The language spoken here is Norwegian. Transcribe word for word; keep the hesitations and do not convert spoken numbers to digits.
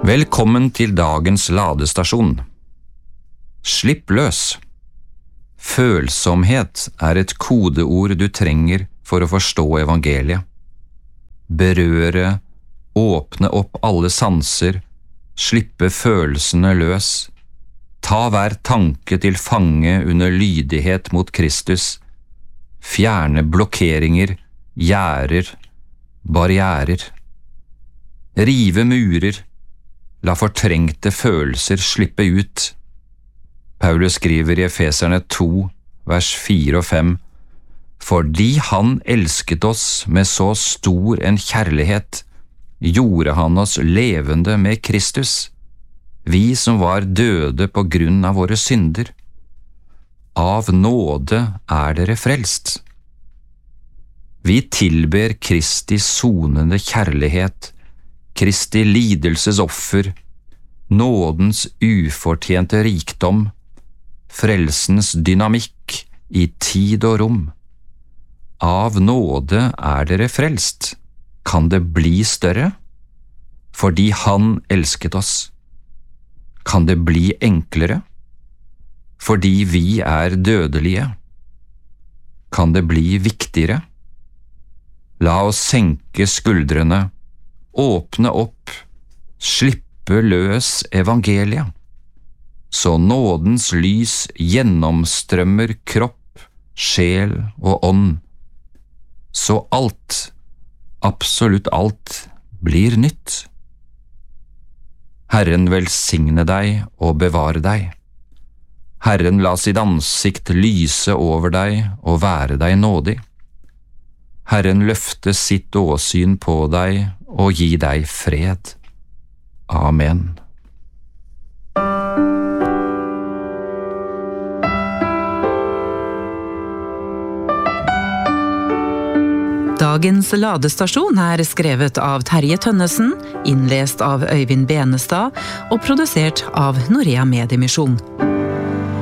Velkommen til dagens ladestasjon. Slipp løs. Følsomhet er et kodeord du trenger for å forstå evangeliet. Berøre, åpne opp alle sanser, slippe følelsene løs. Ta hver tanke til fange under lydighet mot Kristus. Fjerne blokkeringer, gjerder, barrierer. Rive murer. La fortrengte følelser slippe ut. Paulus skriver i Efeserne to, vers fire og fem, fordi han elsket oss med så stor en kjærlighet, gjorde han oss levende med Kristus, vi som var døde på grunn av våre synder. Av nåde er dere frelst. Vi tilber Kristi sonende kjærlighet, Kristi lidelses offer, nådens ufortjente rikdom, frelsens dynamikk i tid og rom. Av nåde er dere frelst. Kan det bli større? Fordi han elsket oss. Kan det bli enklere? Fordi vi er dødelige. Kan det bli viktigere? La oss senke skuldrene, åpne opp, slippe løs evangeliet, så nådens lys gjennomstrømmer kropp, sjel og ånd, så alt, absolutt alt, blir nytt. Herren velsigne deg og bevare deg. Herren la sitt ansikt lyse over deg og være deg nådig. Herren løfte sitt åsyn på deg og gi deg fred. Amen. Dagens ladestasjon er skrevet av Terje Tønnesen, innlest av Øyvind Benestad og produsert av Norea Mediemisjon.